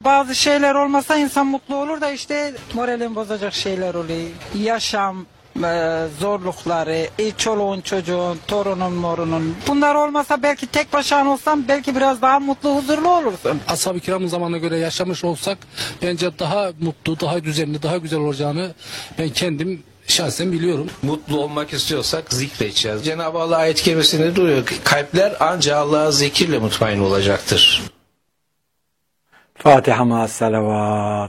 Bazı şeyler olmasa insan mutlu olur da işte moralini bozacak şeyler oluyor. Yaşam zorlukları, çoluğun çocuğun, torunun morunun. Bunlar olmasa belki tek başına olsam belki biraz daha mutlu, huzurlu olursun. Ashab-ı kiramın zamanına göre yaşamış olsak bence daha mutlu, daha düzenli, daha güzel olacağını ben kendim şahsen biliyorum. Mutlu olmak istiyorsak zikredeceğiz. Cenab-ı Allah ayet kerimesinde duruyor. Kalpler ancak Allah'a zikirle mutmain olacaktır. Fatiha ma salavat.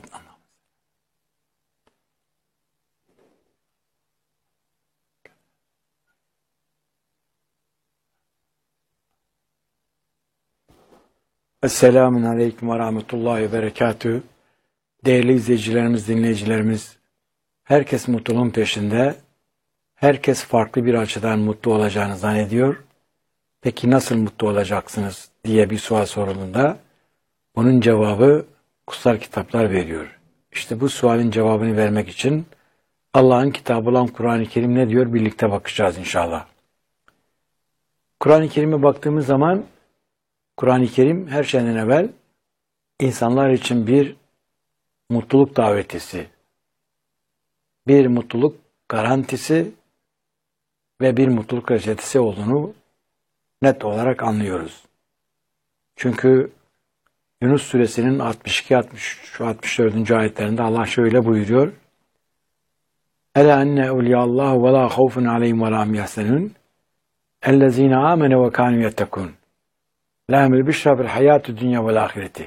Esselamun Aleyküm ve Rahmetullahi ve Berekatühü. Değerli izleyicilerimiz, dinleyicilerimiz, herkes mutluluğun peşinde, herkes farklı bir açıdan mutlu olacağını zannediyor. Peki nasıl mutlu olacaksınız diye bir sual sorulduğunda, bunun cevabı kutsal kitaplar veriyor. İşte bu sualin cevabını vermek için Allah'ın kitabı olan Kur'an-ı Kerim ne diyor birlikte bakacağız inşallah. Kur'an-ı Kerim'e baktığımız zaman Kur'an-ı Kerim her şeyden evvel insanlar için bir mutluluk davetisi, bir mutluluk garantisi ve bir mutluluk reçetesi olduğunu net olarak anlıyoruz. Çünkü Yunus suresinin 62, 63, 64. ayetlerinde Allah şöyle buyuruyor. Ela enne evliyallahu ve la havfun aleyhim ve la hum yahzenun ellezine amene ve kanu yettekun lahumul büşra bil hayatü dünya vel ahireti.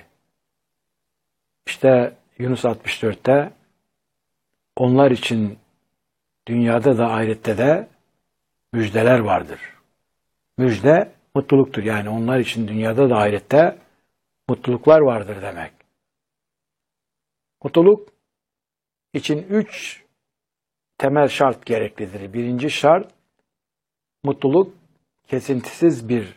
İşte Yunus 64'te onlar için dünyada da ahirette de müjdeler vardır. Müjde mutluluktur. Yani onlar için dünyada da ahirette mutluluklar vardır demek. Mutluluk için 3 temel şart gereklidir. Birinci şart, mutluluk kesintisiz bir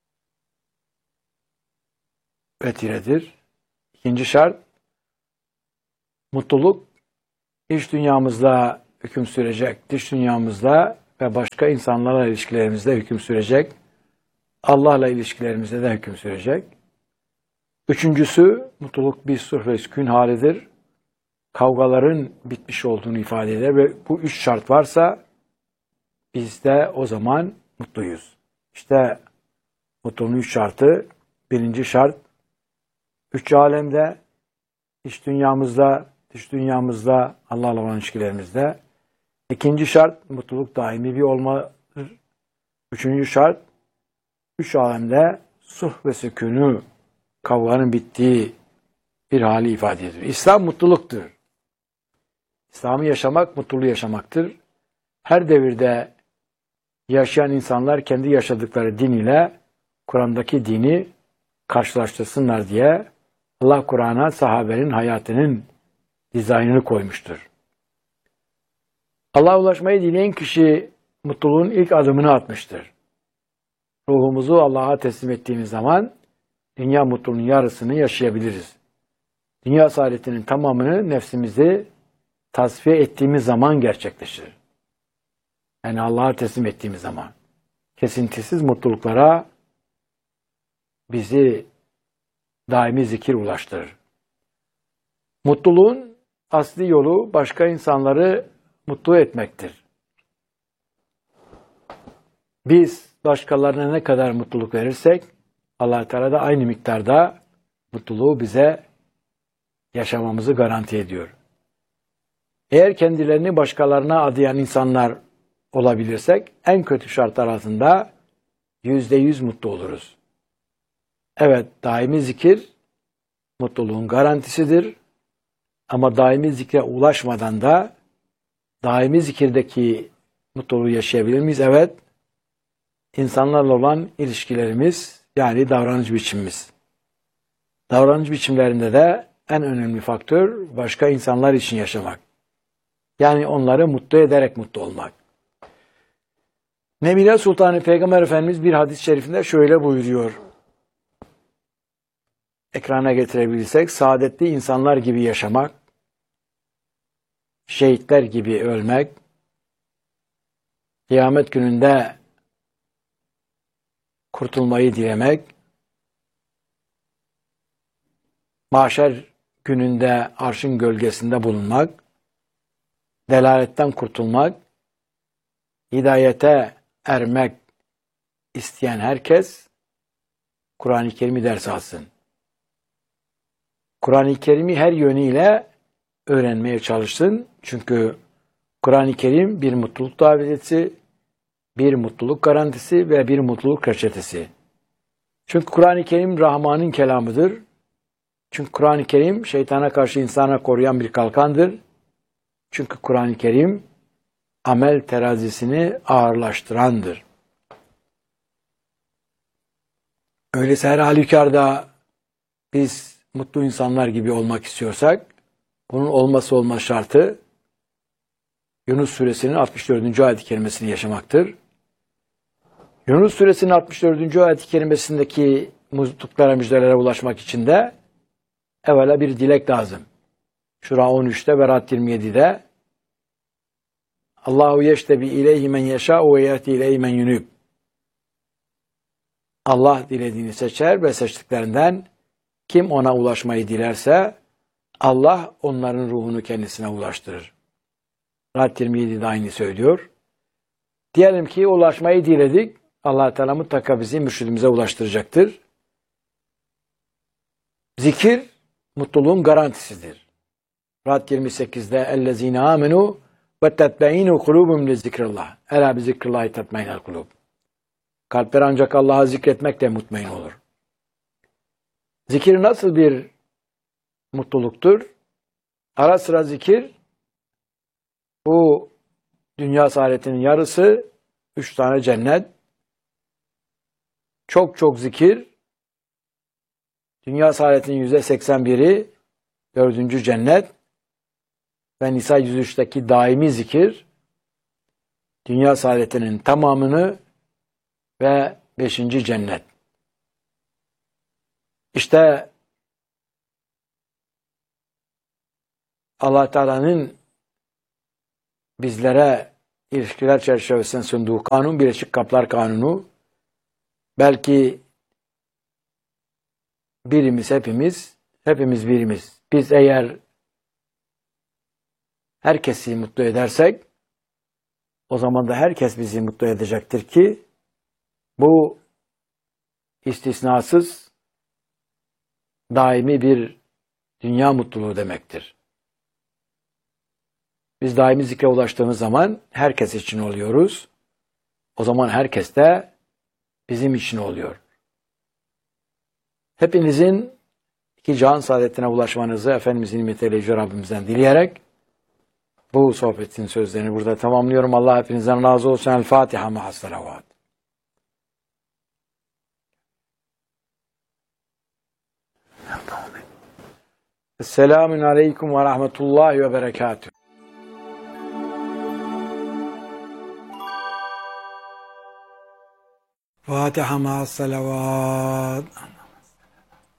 vetiredir. İkinci şart, mutluluk iç dünyamızda hüküm sürecek, dış dünyamızda ve başka insanlarla ilişkilerimizde hüküm sürecek, Allah'la ilişkilerimizde de hüküm sürecek. Üçüncüsü, mutluluk bir sulh ve sükun halidir. Kavgaların bitmiş olduğunu ifade eder ve bu 3 şart varsa biz de o zaman mutluyuz. İşte mutluluğun 3 şartı, birinci şart, 3 alemde, iç dünyamızda, dış dünyamızda, Allah'la olan ilişkilerimizde. İkinci şart, mutluluk daimi bir olmadır. Üçüncü şart, 3 alemde sulh ve sükûnü, kavganın bittiği bir hali ifade ediyor. İslam mutluluktur. İslam'ı yaşamak, mutluluğu yaşamaktır. Her devirde yaşayan insanlar kendi yaşadıkları din ile Kur'an'daki dini karşılaştırsınlar diye Allah Kur'an'a sahabenin hayatının dizaynını koymuştur. Allah'a ulaşmayı dileyen kişi mutluluğun ilk adımını atmıştır. Ruhumuzu Allah'a teslim ettiğimiz zaman dünya mutluluğunun yarısını yaşayabiliriz. Dünya saadetinin tamamını nefsimizi tasfiye ettiğimiz zaman gerçekleşir. Yani Allah'a teslim ettiğimiz zaman. Kesintisiz mutluluklara bizi daimi zikir ulaştırır. Mutluluğun asli yolu başka insanları mutlu etmektir. Biz başkalarına ne kadar mutluluk verirsek Allah Teala da aynı miktarda mutluluğu bize yaşamamızı garanti ediyor. Eğer kendilerini başkalarına adayan insanlar olabilirsek en kötü şartlar altında %100 mutlu oluruz. Evet, daimi zikir mutluluğun garantisidir. Ama daimi zikre ulaşmadan da daimi zikirdeki mutluluğu yaşayabilir miyiz? Evet. İnsanlarla olan ilişkilerimiz, yani davranış biçimimiz. Davranış biçimlerinde de en önemli faktör başka insanlar için yaşamak. Yani onları mutlu ederek mutlu olmak. Nebine Sultanı Peygamber Efendimiz bir hadis-i şerifinde şöyle buyuruyor. Ekrana getirebilirsek, saadetli insanlar gibi yaşamak, şehitler gibi ölmek, kıyamet gününde kurtulmayı dilemek, mahşer gününde arşın gölgesinde bulunmak, delaletten kurtulmak, hidayete ermek isteyen herkes Kur'an-ı Kerim'i ders alsın. Kur'an-ı Kerim'i her yönüyle öğrenmeye çalışsın. Çünkü Kur'an-ı Kerim bir mutluluk davetçisi, bir mutluluk garantisi ve bir mutluluk reçetesi. Çünkü Kur'an-ı Kerim Rahman'ın kelamıdır. Çünkü Kur'an-ı Kerim şeytana karşı insana koruyan bir kalkandır. Çünkü Kur'an-ı Kerim amel terazisini ağırlaştırandır. Öyleyse her halükarda biz mutlu insanlar gibi olmak istiyorsak, bunun olması olmaz şartı Yunus suresinin 64. ayet-i kerimesini yaşamaktır. Yunus suresinin 64. ayet-i kerimesindeki mutluluklara, müjdelere ulaşmak için de evvela bir dilek lazım. Şura 13'te ve Rad 27'de Allahu yeştebi ileyhi men yeşâ'u ve yehdi ileyhi men yunûb. Allah dilediğini seçer ve seçtiklerinden kim ona ulaşmayı dilerse Allah onların ruhunu kendisine ulaştırır. Rad 27'de aynı söylüyor. Diyelim ki ulaşmayı diledik. Allah Teala mutlaka bizi mürşidimize ulaştıracaktır. Zikir mutluluğun garantisidir. Rad 28'de ellezine amenu ve tetbe'inu kulubum li zikrillah. Ela bi zikrillahi tetme'inel kulub. Kalpler ancak Allah'a zikretmekle mutmain olur. Zikir nasıl bir mutluluktur? Ara sıra zikir, bu dünya saadetinin yarısı, 3 tane cennet. Çok çok zikir, dünya saadetinin %81'i, 4. cennet. Ve Nisa 103'teki daimi zikir, dünya saadetinin tamamını ve 5. cennet. İşte Allah Teala'nın bizlere ilişkiler çerçevesinde sunduğu kanun, Birleşik Kaplar Kanunu, belki birimiz hepimiz birimiz. Biz eğer herkesi mutlu edersek, o zaman da herkes bizi mutlu edecektir ki, bu istisnasız daimi bir dünya mutluluğu demektir. Biz daimi zikre ulaştığımız zaman herkes için oluyoruz. O zaman herkes de bizim için oluyor. Hepinizin iki cihan saadetine ulaşmanızı Efendimizin nimetiyle Yüce Rabbimizden dileyerek bu sohbetin sözlerini burada tamamlıyorum. Allah hepinizden razı olsun. El Fatiha ma'as salavat. Esselamun aleyküm ve rahmetullahi ve berekatuhu. Fatiha ma'as salavat.